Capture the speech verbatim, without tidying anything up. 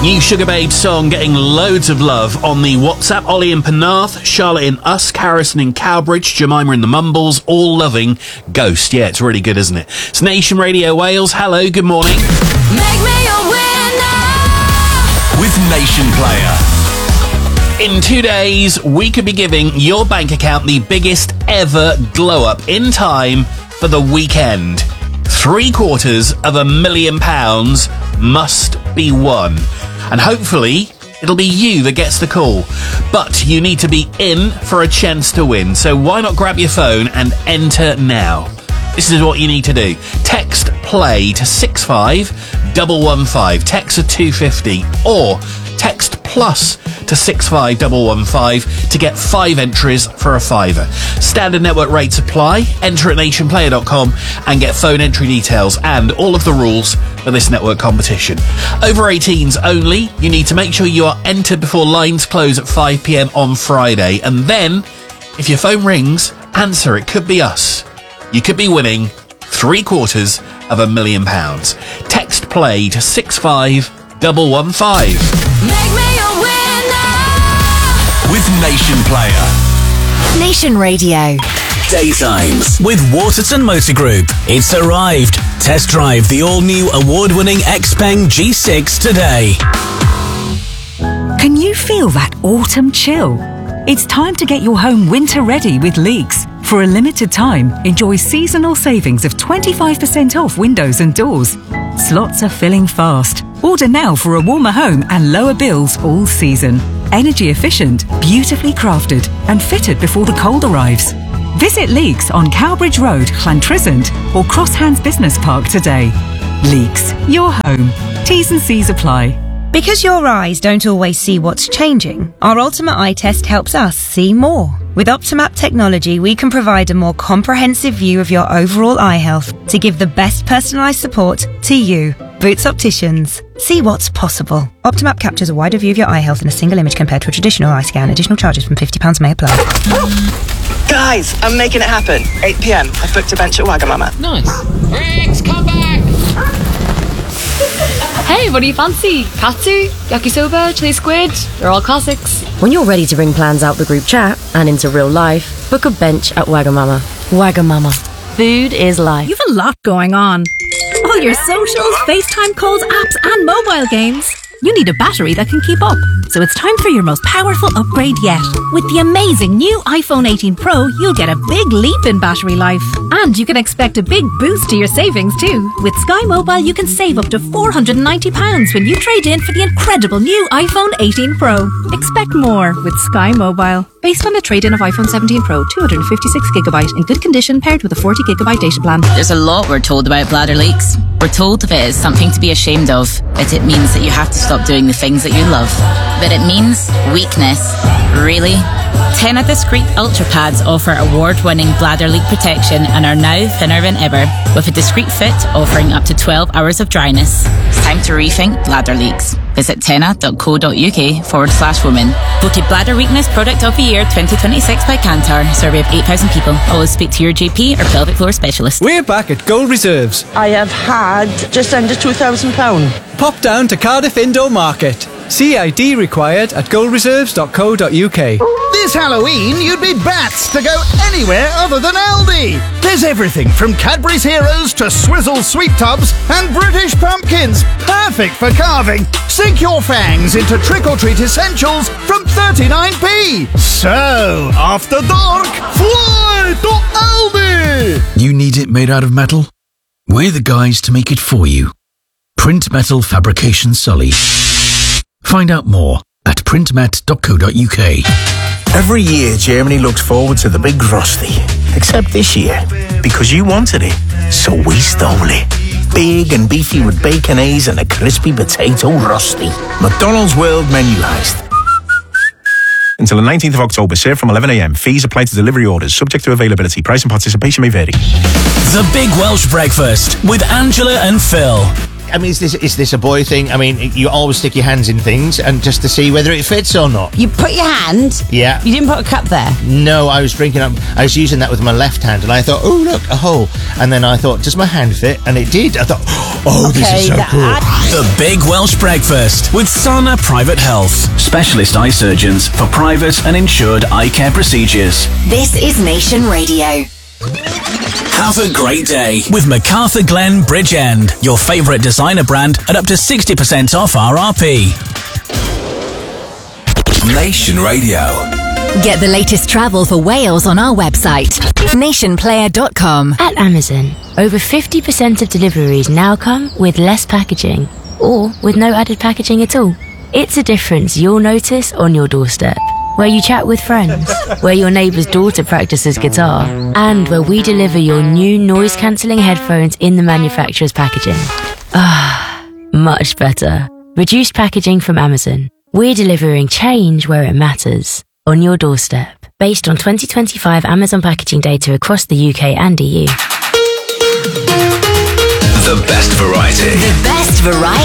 New Sugar Babe song getting loads of love on the WhatsApp. Ollie in Penarth, Charlotte in Usk, Harrison in Cowbridge, Jemima in the Mumbles, all loving Ghost. Yeah, it's really good, isn't it? It's Nation Radio Wales. Hello, good morning. Make me a winner with Nation Player. In two days, we could be giving your bank account the biggest ever glow-up in time for the weekend. Three quarters of a million pounds must be won. And hopefully, it'll be you that gets the call. But you need to be in for a chance to win. So why not grab your phone and enter now? This is what you need to do. Text play to six five one one five. Text to two fifty. Or text plus to six five one one five to get five entries for a fiver. Standard network rates apply. Enter at nation player dot com and get phone entry details and all of the rules for this network competition. Over eighteens only. You need to make sure you are entered before lines close at five p m on Friday. And then, if your phone rings, answer. It could be us. You could be winning three quarters of a million pounds. Text play to six five one one five. Make me a winner with Nation Player. Nation Radio. Daytimes with Waterton Motor Group. It's arrived. Test drive the all-new award-winning Xpeng G six today. Can you feel that autumn chill? It's time to get your home winter ready with Leeks. For a limited time, enjoy seasonal savings of twenty-five percent off windows and doors. Slots are filling fast. Order now for a warmer home and lower bills all season. Energy efficient, beautifully crafted and fitted before the cold arrives. Visit Leeks on Cowbridge Road, Llantrisant or Crosshands Business Park today. Leeks, your home. T's and C's apply. Because your eyes don't always see what's changing, our Ultimate Eye Test helps us see more. With Optimap technology, we can provide a more comprehensive view of your overall eye health to give the best personalised support to you. Boots Opticians. See what's possible. Optimap captures a wider view of your eye health in a single image compared to a traditional eye scan. Additional charges from fifty pounds may apply. Guys, I'm making it happen. eight p m. I've booked a bench at Wagamama. Nice. Riggs, come back! Hey, what do you fancy? Katsu, yakisoba, chili squid? They're all classics. When you're ready to bring plans out the group chat and into real life, book a bench at Wagamama. Wagamama. Food is life. You've a lot going on. All your socials, FaceTime calls, apps and mobile games. You need a battery that can keep up. So it's time for your most powerful upgrade yet. With the amazing new iPhone eighteen Pro, you'll get a big leap in battery life. And you can expect a big boost to your savings too. With Sky Mobile, you can save up to four hundred ninety pounds when you trade in for the incredible new iPhone eighteen Pro. Expect more with Sky Mobile. Based on a trade-in of iPhone seventeen Pro, two hundred fifty-six gigabyte in good condition paired with a forty gigabyte data plan. There's a lot we're told about bladder leaks. We're told if it is something to be ashamed of, that it means that you have to stop doing the things that you love. But it means weakness. Really? Tena Discreet Ultra Pads offer award-winning bladder leak protection and are now thinner than ever, with a discreet fit offering up to twelve hours of dryness. It's time to rethink bladder leaks. Visit tena.co.uk forward slash women. Voted Bladder Weakness Product of the Year twenty twenty-six by Kantar. Survey of eight thousand people. Always speak to your G P or pelvic floor specialist. We're back at Gold Reserves. I have had just under two thousand pounds. Pop down to Cardiff Indoor Market. C I D required at gold reserves dot co dot uk. This Halloween, you'd be bats to go anywhere other than Aldi. There's everything from Cadbury's Heroes to Swizzle Sweet Tubs and British Pumpkins. Perfect for carving. Sink your fangs into trick-or-treat essentials from thirty-nine p. So, after dark, fly to Aldi! You need it made out of metal? We're the guys to make it for you. Print Metal Fabrication Sully. Find out more at printmet dot co dot uk. Every year, Germany looks forward to the big Frosty. Except this year, because you wanted it, so we stole it. Big and beefy with baconaise and a crispy potato rusty. McDonald's World Menu Heist. Until the nineteenth of October, served from eleven a m. Fees apply to delivery orders, subject to availability. Price and participation may vary. The Big Welsh Breakfast with Angela and Phil. I mean, is this is this a boy thing? I mean, you always stick your hands in things and just to see whether it fits or not. You put your hand. Yeah. You didn't put a cup there. No, I was drinking up. I was using that with my left hand, and I thought, oh look, a hole. And then I thought, does my hand fit? And it did. I thought, oh, Okay, this is so that- cool. The Big Welsh Breakfast with Sana Private Health. Specialist eye surgeons for private and insured eye care procedures. This is Nation Radio. Have a great day with MacArthur Glen Bridgend, your favourite designer brand at up to sixty percent off R R P. Nation Radio. Get the latest travel for Wales on our website, nation player dot com. At Amazon, over fifty percent of deliveries now come with less packaging or with no added packaging at all. It's a difference you'll notice on your doorstep, where you chat with friends, where your neighbour's daughter practices guitar, and where we deliver your new noise-cancelling headphones in the manufacturer's packaging. Ah, much better. Reduced packaging from Amazon. We're delivering change where it matters, on your doorstep, based on twenty twenty-five Amazon packaging data across the U K and E U. The best variety. The best variety.